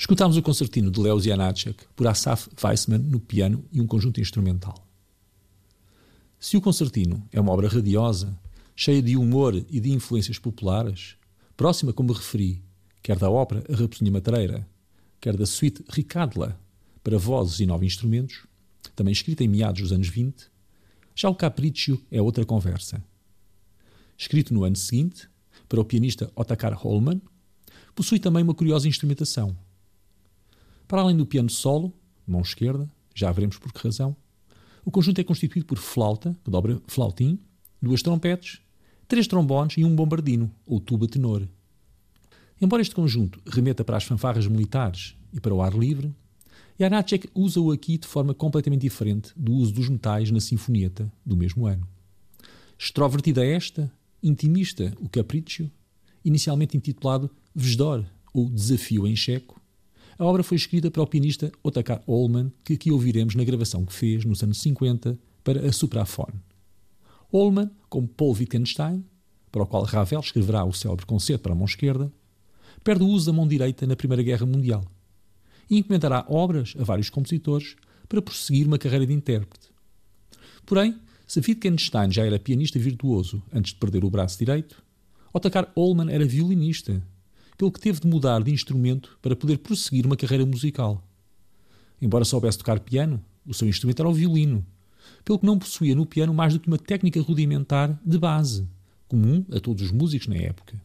Escutámos o concertino de Leos Janáček por Asaf Weissman no piano e um conjunto instrumental. Se o concertino é uma obra radiosa, cheia de humor e de influências populares, próxima, como referi, quer da ópera A Raposinha Matreira, quer da suite Ricadla para vozes e 9 instrumentos, também escrita em meados dos anos 20, já o Capriccio é outra conversa. Escrito no ano seguinte, para o pianista Otakar Holman, possui também uma curiosa instrumentação. Para além do piano solo, mão esquerda, já veremos por que razão, o conjunto é constituído por flauta, que dobra flautim, 2 trompetes, 3 trombones e um bombardino, ou tuba tenor. Embora este conjunto remeta para as fanfarras militares e para o ar livre, Janáček usa-o aqui de forma completamente diferente do uso dos metais na sinfonieta do mesmo ano. Extrovertida esta, intimista o Capriccio, inicialmente intitulado Vzdor, ou Desafio em checo, a obra foi escrita para o pianista Otakar Holman, que aqui ouviremos na gravação que fez nos anos 50 para a Supraphon. Holman, como Paul Wittgenstein, para o qual Ravel escreverá o célebre concerto para a mão esquerda, perde o uso da mão direita na Primeira Guerra Mundial e encomendará obras a vários compositores para prosseguir uma carreira de intérprete. Porém, se Wittgenstein já era pianista virtuoso antes de perder o braço direito, Otakar Holman era violinista, pelo que teve de mudar de instrumento para poder prosseguir uma carreira musical. Embora soubesse tocar piano, o seu instrumento era o violino, pelo que não possuía no piano mais do que uma técnica rudimentar de base, comum a todos os músicos na época.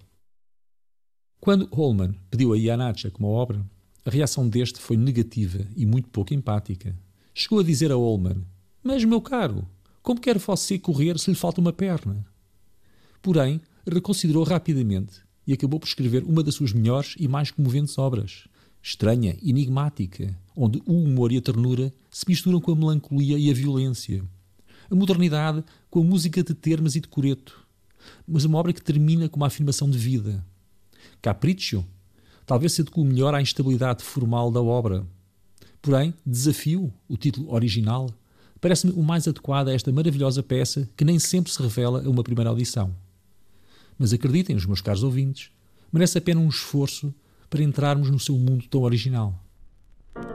Quando Holman pediu a Janáček uma obra, a reação deste foi negativa e muito pouco empática. Chegou a dizer a Holman: "Mas, meu caro, como quer você correr se lhe falta uma perna?" Porém, reconsiderou rapidamente e acabou por escrever uma das suas melhores e mais comoventes obras, estranha, enigmática, onde o humor e a ternura se misturam com a melancolia e a violência, a modernidade com a música de termas e de coreto, mas uma obra que termina com uma afirmação de vida. Capriccio talvez se adequa melhor à instabilidade formal da obra. Porém, Desafio, o título original, parece-me o mais adequado a esta maravilhosa peça que nem sempre se revela a uma primeira audição. Mas acreditem, os meus caros ouvintes, merece a pena um esforço para entrarmos no seu mundo tão original.